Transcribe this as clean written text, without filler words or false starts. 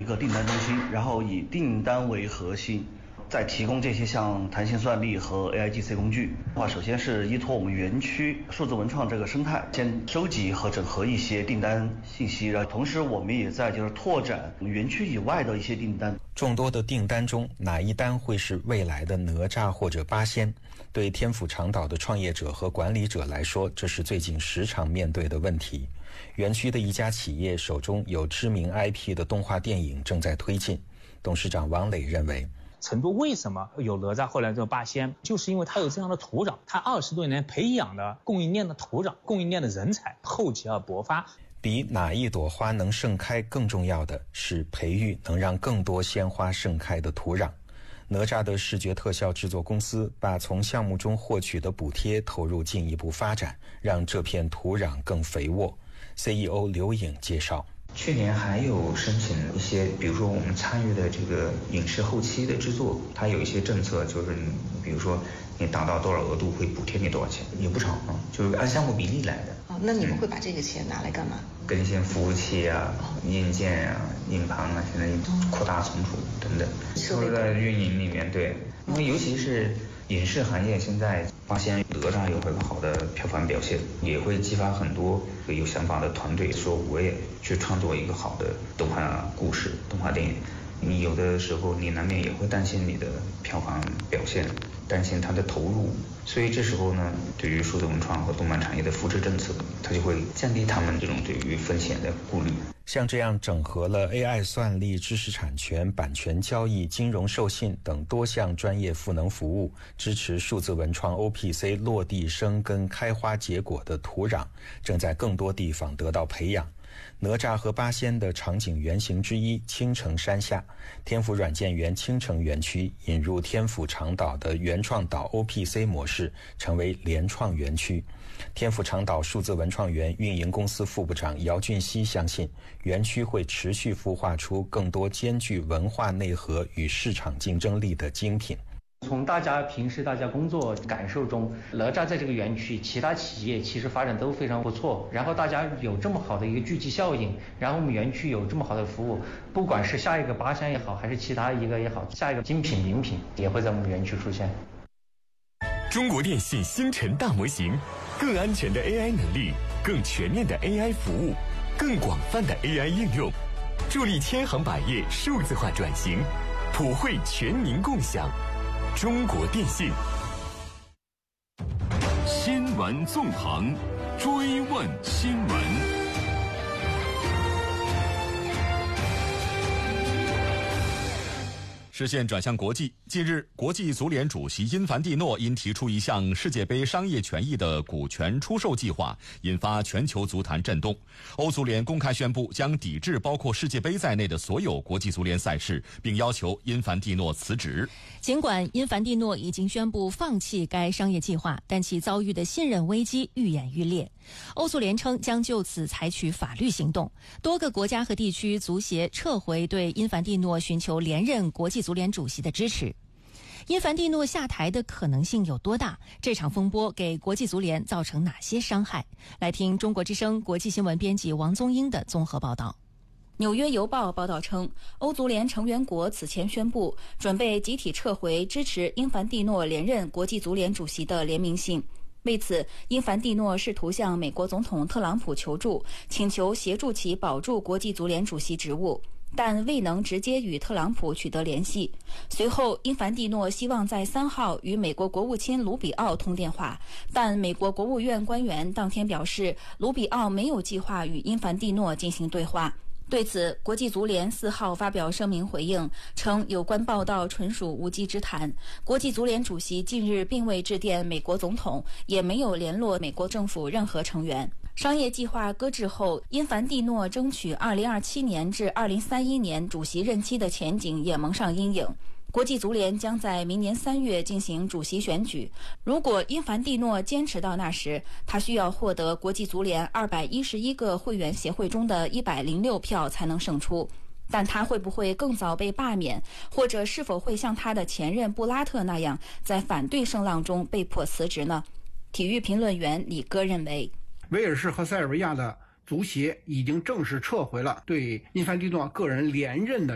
个订单中心，然后以订单为核心，再提供这些像弹性算力和 AIGC 工具。首先是依托我们园区数字文创这个生态，先收集和整合一些订单信息，然后同时我们也在拓展园区以外的一些订单。 众多的订单中，哪一单会是未来的哪吒或者八仙？对天府长岛的创业者和管理者来说，这是最近时常面对的问题。园区的一家企业手中有知名 IP 的动画电影正在推进。董事长王磊认为， 成都为什么有哪吒后来这个八仙，就是因为它有这样的土壤，它20多年培养的供应链的土壤，供应链的人才，厚积而薄发。 比哪一朵花能盛开更重要的是培育能让更多鲜花盛开的土壤。哪吒的视觉特效制作公司把从项目中获取的补贴投入进一步发展，让这片土壤更肥沃。CEO 刘颖介绍， 去年还有申请一些，比如说我们参与的这个影视后期的制作，它有一些政策，就是比如说你达到多少额度会补贴你多少钱，也不少啊，就是按项目比例来的。 那你们会把这个钱拿来干嘛？ 更新服务器啊、硬件啊、硬盘啊，现在扩大存储等等，都在运营里面。对，因为尤其是影视行业现在发现哪吒有很好的票房表现，也会激发很多有想法的团队说我也去创作一个好的动画故事、动画电影。你有的时候你难免也会担心你的票房表现，担心它的投入，所以这时候呢，对于数字文创和动漫产业的扶持政策，它就会降低他们这种对于风险的顾虑。 像这样整合了 AI 算力、知识产权、版权交易、金融授信等多项专业赋能服务，支持数字文创 OPC 落地生根、开花结果的土壤，正在更多地方得到培养。哪吒和八仙的场景原型之一青城山下，天府软件园青城园区引入天府长岛的原创岛 OPC 模式，成为联创园区。天府长岛数字文创园运营公司副部长姚俊熙相信，园区会持续孵化出更多兼具文化内核与市场竞争力的精品。 从平时大家工作感受中，哪吒在这个园区其他企业其实发展都非常不错，然后大家有这么好的一个聚集效应，然后我们园区有这么好的服务，不管是下一个八仙也好，还是其他一个也好，下一个精品名品也会在我们园区出现。 中国电信星辰大模型，更安全的 AI 能力，更全面的 AI 服务，更广泛的 AI 应用，助力千行百业数字化转型，普惠全民共享。中国电信。新闻纵横，追问新闻。视线转向国际，近日，国际足联主席因凡蒂诺因提出一项世界杯商业权益的股权出售计划，引发全球足坛震动。欧足联公开宣布将抵制包括世界杯在内的所有国际足联赛事，并要求因凡蒂诺辞职。 尽管因凡蒂诺已经宣布放弃该商业计划，但其遭遇的信任危机愈演愈烈。欧足联称将就此采取法律行动，多个国家和地区足协撤回对因凡蒂诺寻求连任国际足联主席的支持。因凡蒂诺下台的可能性有多大？这场风波给国际足联造成哪些伤害？来听中国之声国际新闻编辑王宗英的综合报道。 纽约邮报报道称，欧足联成员国此前宣布准备集体撤回支持因凡蒂诺连任国际足联主席的联名信。为此，因凡蒂诺试图向美国总统特朗普求助，请求协助其保住国际足联主席职务，但未能直接与特朗普取得联系。随后，因凡蒂诺希望在3号与美国国务卿卢比奥通电话，但美国国务院官员当天表示，卢比奥没有计划与因凡蒂诺进行对话。对此，国际足联4号发表声明回应，称有关报道纯属无稽之谈。国际足联主席近日并未致电美国总统，也没有联络美国政府任何成员。商业计划搁置后，因凡蒂诺争取2027年至2031年主席任期的前景也蒙上阴影。国际足联将在明年3月进行主席选举。如果因凡蒂诺坚持到那时，他需要获得国际足联211个会员协会中的106票才能胜出。但他会不会更早被罢免，或者是否会像他的前任布拉特那样，在反对声浪中被迫辞职呢？体育评论员李戈认为， 威尔士和塞尔维亚的足协已经正式撤回了对因凡蒂诺个人连任的